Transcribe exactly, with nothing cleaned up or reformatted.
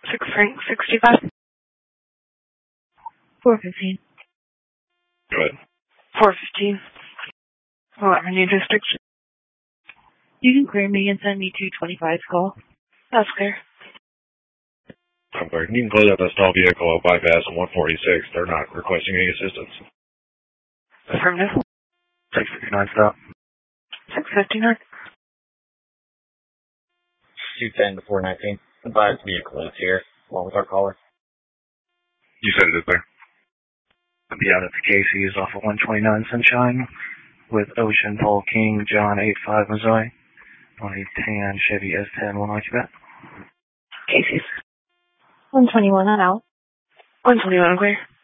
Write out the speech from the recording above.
Six Frank sixty-five. Four fifteen. Go ahead. Four fifteen. What are your districts? You can clear me and send me two twenty-five call. That's clear. I'm clear. You can close out that stall vehicle at bypass on one forty-six. They're not requesting any assistance. Affirmative. six fifty-nine stop. six fifty-nine. two ten to four nineteen. Advised vehicle is here, along with our caller. You said it is there. I'll be out at the Casey's off of one twenty-nine Sunshine with Ocean, Paul King, John eight five Missouri on a tan Chevy S ten one Occupant. Casey's. one twenty-one on out. one twenty-one clear.